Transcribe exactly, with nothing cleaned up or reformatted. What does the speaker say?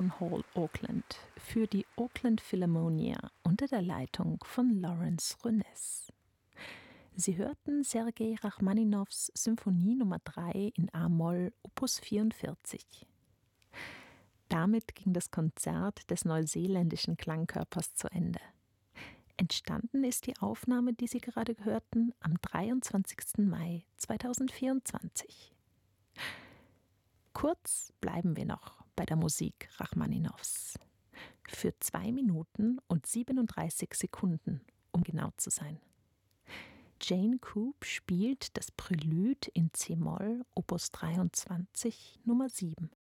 Town Hall Auckland für die Auckland Philharmonia unter der Leitung von Lawrence Renes. Sie hörten Sergei Rachmaninows Symphonie Nummer drei in a-Moll, Opus vierundvierzig. Damit ging das Konzert des neuseeländischen Klangkörpers zu Ende. Entstanden ist die Aufnahme, die Sie gerade hörten, am dreiundzwanzigsten Mai zweitausendvierundzwanzig. Kurz bleiben wir noch bei der Musik Rachmaninows. Für zwei Minuten und siebenunddreißig Sekunden, um genau zu sein. Jane Coop spielt das Prälude in c-Moll, Opus dreiundzwanzig, Nummer sieben.